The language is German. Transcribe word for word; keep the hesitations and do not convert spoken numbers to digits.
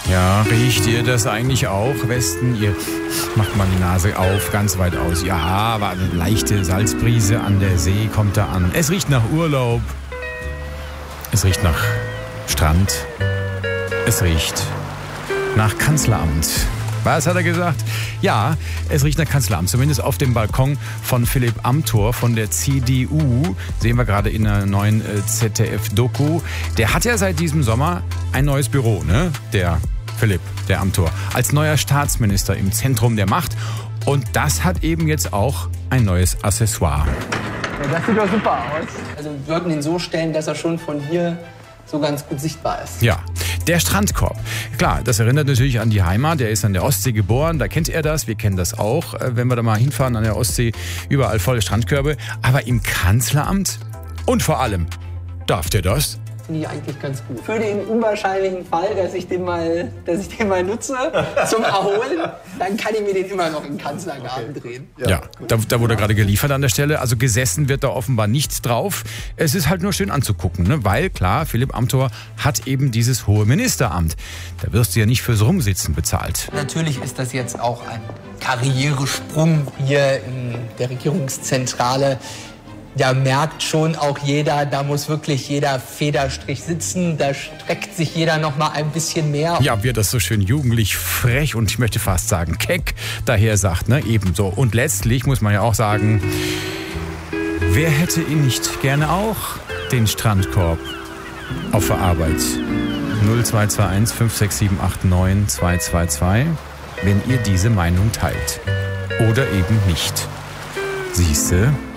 Ja, riecht ihr das eigentlich auch, Westen? Ihr macht mal die Nase auf, ganz weit aus. Ja, aber eine leichte Salzbrise an der See kommt da an. Es riecht nach Urlaub. Es riecht nach Strand. Es riecht nach Kanzleramt. Was hat er gesagt? Ja, es riecht nach Kanzleramt, zumindest auf dem Balkon von Philipp Amthor von der C D U. Sehen wir gerade in einer neuen Z D F-Doku. Der hat ja seit diesem Sommer ein neues Büro, ne? Der Philipp, der Amthor, als neuer Staatsminister im Zentrum der Macht. Und das hat eben jetzt auch ein neues Accessoire. Ja, das sieht doch super aus. Also wir würden ihn so stellen, dass er schon von hier so ganz gut sichtbar ist. Ja, der Strandkorb. Klar, das erinnert natürlich an die Heimat. Der ist an der Ostsee geboren, da kennt er das. Wir kennen das auch, wenn wir da mal hinfahren an der Ostsee. Überall volle Strandkörbe. Aber im Kanzleramt? Und vor allem, darf der das? Finde ich eigentlich ganz gut. Für den unwahrscheinlichen Fall, dass ich den mal, dass ich den mal nutze zum Erholen, dann kann ich mir den immer noch im Kanzlergarten okay. drehen. Ja, ja da, da wurde gerade geliefert an der Stelle. Also gesessen wird da offenbar nichts drauf. Es ist halt nur schön anzugucken, ne? Weil klar, Philipp Amthor hat eben dieses hohe Ministeramt. Da wirst du ja nicht fürs Rumsitzen bezahlt. Natürlich ist das jetzt auch ein Karrieresprung hier in der Regierungszentrale. Da merkt schon auch jeder, da muss wirklich jeder Federstrich sitzen, da streckt sich jeder noch mal ein bisschen mehr. Ja, wie er das so schön jugendlich, frech und ich möchte fast sagen keck daher sagt, ne, ebenso. Und letztlich muss man ja auch sagen, wer hätte ihn nicht gerne auch, den Strandkorb auf der Arbeit? null zwei zwei eins fünf sechs sieben acht neun zwei zwei zwei, wenn ihr diese Meinung teilt. Oder eben nicht. Siehste?